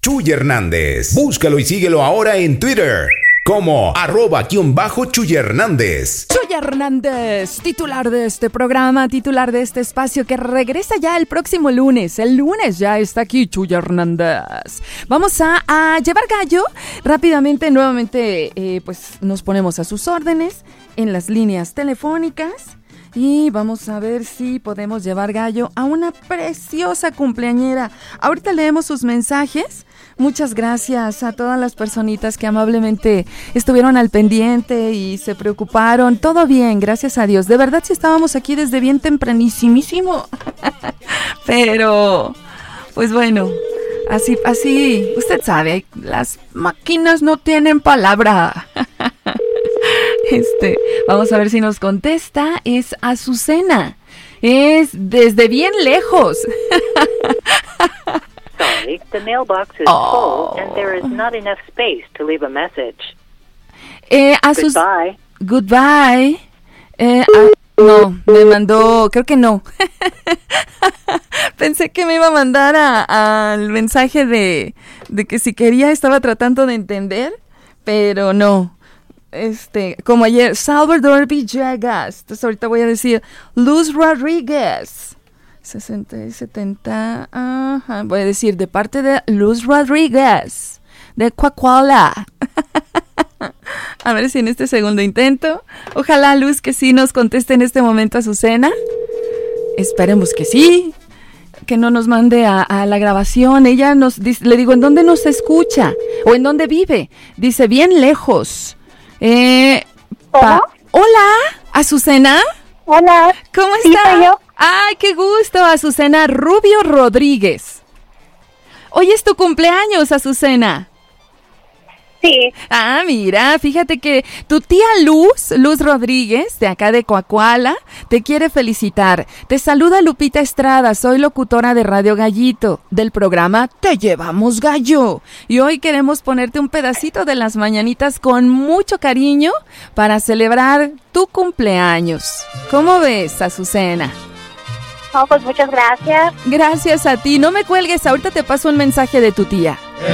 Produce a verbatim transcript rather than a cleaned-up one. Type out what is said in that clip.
Chuy Hernández. Búscalo y síguelo ahora en Twitter como arroba guión bajo Chuy Hernández. Chuy Hernández, titular de este programa, titular de este espacio que regresa ya el próximo lunes. El lunes ya está aquí Chuy Hernández. Vamos a, a llevar gallo rápidamente. Nuevamente eh, pues nos ponemos a sus órdenes en las líneas telefónicas. Y vamos a ver si podemos llevar gallo a una preciosa cumpleañera. Ahorita leemos sus mensajes. Muchas gracias a todas las personitas que amablemente estuvieron al pendiente y se preocuparon. Todo bien, gracias a Dios. De verdad sí estábamos aquí desde bien tempranísimo. Pero, pues bueno, así, así, usted sabe, las máquinas no tienen palabra. Este, vamos a ver si nos contesta. Es Azucena. Es desde bien lejos. Sorry, the mailbox is oh. full and there is not enough space to leave a message. Eh, Azus- Goodbye. Goodbye. Eh, ah, no, me mandó, creo que no. Pensé que me iba a mandar al mensaje de, de que si quería estaba tratando de entender, pero no. Este, como ayer, Salvador Villegas. Entonces ahorita voy a decir Luz Rodríguez. sesenta y setenta. Ajá. Voy a decir de parte de Luz Rodríguez. De Coahuila. A ver si en este segundo intento. Ojalá, Luz, que sí nos conteste en este momento Azucena. Esperemos que sí. Que no nos mande a, a la grabación. Ella nos dice, le digo, ¿en dónde nos escucha? ¿O en dónde vive? Dice, bien lejos. Eh, pa- Hola, Azucena. Hola. ¿Cómo Sí, está? soy yo. Ay, qué gusto, Azucena Rubio Rodríguez. Hoy es tu cumpleaños, Azucena. Sí. Ah, mira, fíjate que tu tía Luz, Luz Rodríguez, de acá de Coahuila, te quiere felicitar. Te saluda Lupita Estrada, soy locutora de Radio Gallito, del programa Te Llevamos Gallo. Y hoy queremos ponerte un pedacito de las mañanitas con mucho cariño para celebrar tu cumpleaños. ¿Cómo ves, Azucena? No, pues muchas gracias. Gracias a ti. No me cuelgues, ahorita te paso un mensaje de tu tía.